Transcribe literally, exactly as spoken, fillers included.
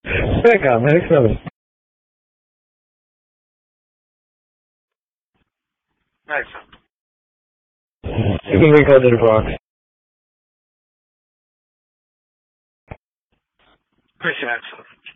Venga, me dejo ver. Excellent. You can record the box. Christian, excellent.